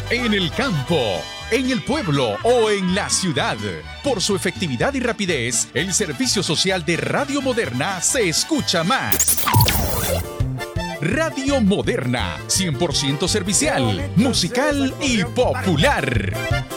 en el campo, en el pueblo o en la ciudad. Por su efectividad y rapidez, el servicio social de Radio Moderna se escucha más. Radio Moderna, 100% servicial, musical y popular.